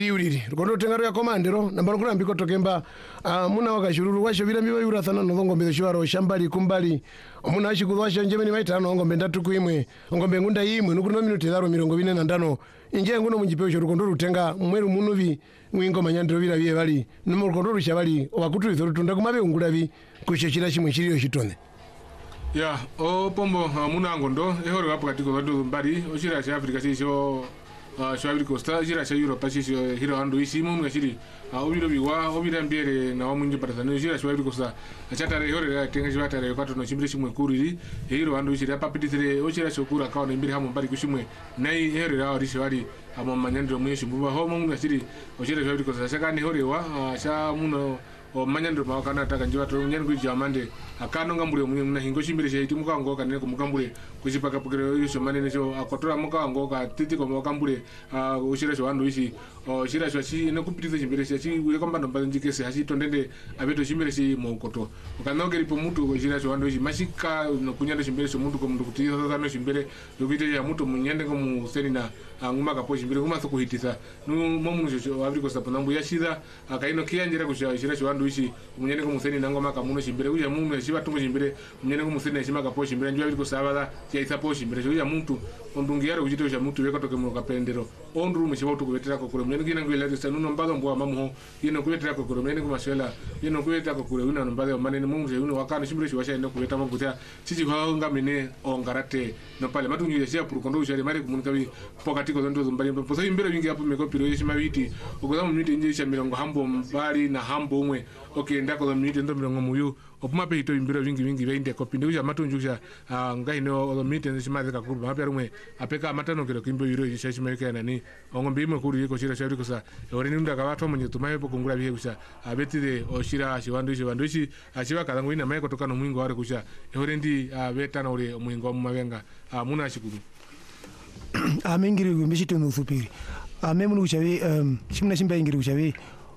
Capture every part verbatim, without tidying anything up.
Yuriri rukondo tengaro ya komandero nambaro kula mbiko tokemba uh, muna wakashururu washo vila miwa yura thana nodhongo mbitho shuaro shambali kumbali muna ashikudu washo njemeni maitano ngombe ndatu kuimwe ngombe ngunda imwe nukuno minuti dharo mirongo vine na ndano inje nguno munjipeo rukondo rutenga mweru munuvi mwingo manyandiro vila viye vali numu rukondo rushabali wakutu ithuru tunda kumabe ungulavi kushechira shimwe shiriyo shitone. Ya, o pombo uh, muna ngondo ehoro wapo katiko wadu mbali oshira cha Afrika sisho Uh, Shwabili Costa, jira cha Europe sisho hiro andu isi mungu ngashiri uh, obiro biwa, obira mbiere na wamungi patatano jira Shwabili Costa achatare hore tenga jwatare yokato no chimbire shimwe kuriri hiro andu isi apa pitire oshira shokura kawa na mbire hamu mbali kushimwe nai hero rawa rishi wali amo manyandro mweshi mbuba ho mungu ngashiri oshira Shwabili Costa shaka ni hore wa uh, sha muno o manyandro mawakana taka njiwa to nyangu jamande akano ngambure muna hingo shimbire shiti mukango kanene kumukambure kuchipaka pukire yosho manene cho akotora mukango ka titi ko mukambure uh, ushira cho wandu ishi o shira cho chi nekupitiza shimbire shi ule kwamba ndo njike se hashi tondende abeto shimbire shi mukoto ukanogeri po mutu ushira cho wandu ishi mashika no kunyanda shimbire cho mutu ko mutu kutiza sasa no shimbire yokite ya mutu munyande ko museni na nguma kapo shimbire kuma soko hitisa nu momu cho Afrika saponambu yashida akaino kiyanjira kushira shira cho wandu ishi munyande ko museni na ngoma kamuno shimbire uya mumu shiba tungo shimbire munyande ko museni shima kapo shimbire njwa Afrika sabala ya isapo shimbire uya muntu ondungiyaro kujito cha mutu weka toke mu kapendero ondru mushiba tukubetera ko kure munyande kina ngwela tsa nuno mbazo mbwa mamuho yino kubetera ko kure munyande ko maswela yino kubetera ko kure una mbazo manene mungu je uno wakana shimbire shi washa ndo kubeta mabuta chichi kwa ngamine ongarate no pale matunyu ya sia purukondo ushari mari kumunika wi pokati ko ndo zumbali mpo so imbere wingi hapo mekopiro yeshima witi ukoza mu minute nje cha mirongo hambo mbali na hambo umwe okay ndako za minute ndo mirongo muyu opuma pe ito imbere wingi wingi veinde kopinde uja matunyu uja ngaino o minute nje shimaze ka kurba hapo rumwe apeka amatano kilo kimbo yiro yishashima yake nani ongombe imwe kuri yiko shira shari kusa ore nunda ka watu munye tumaye po kungura bihe kusa abetire oshira shiwandu ishi wandu ishi ashiba kalangu ina maye kutoka no mwingo wale kusa ore ndi beta na ore mwingo mu mabenga muna shikuru amengiri mbishito nusupiri amemunu kuchavi um shimna shimba ingiri kuchavi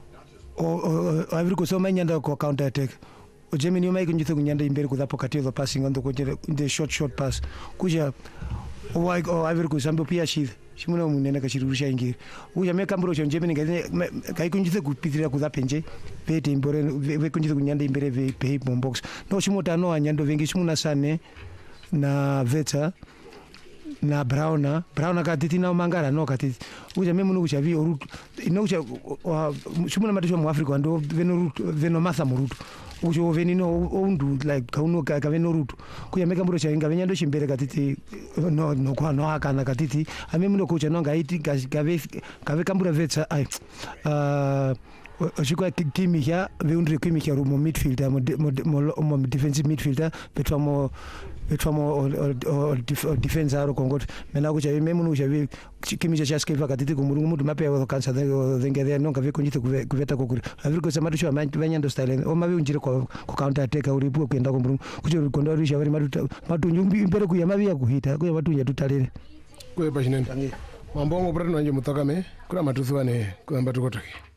o aviri kusoma nyanda ko counter attack o Germany mai kunjitho kunyanda imbere kudapo katizo passing on the the short short pass kuja o ai o aviri kusambo pia shi shimuna munene kashirusha ingiri uja meka mburo cho Germany kai kunjitho kupitira kudapenje pete imbore ve kunjitho kunyanda imbere ve pe bombox no shimota no anyando vengi shimuna sane na Veta na Brauna Brauna katiti na mangara no katiti uja memu nukucha vi orutu inokucha shumuna matisho mu Africa ndo veno rutu veno matha mu rutu ujo venino ondu like kauno ka veno rutu kuya meka mburo cha inga venyando chimbere katiti no no kwa no akana katiti amemu no kucha no ngaiti kave kave kambura Vetsa ai uh Oshikwa kimihia veundre kimihia rumo midfielder mo mo defensive midfielder betwa mo betwa mo defense aro kongot mena kucha memu no chavi kimihia cha skill vakatiti kumurungu mutu mape wa kansa dhengedhe no kave kunjito kuveta kokuri aviriko samatu shwa vanyando style o mabe unjire kwa counter attack uripo kwenda kumurungu kucha kondo risha vari matu matu nyumbi imbere kuya mabe ya kuhita kuya watu nya tutalire kwe pashinene mambongo brano nje mutakame kula matuthwane kwa mbatu kotoke.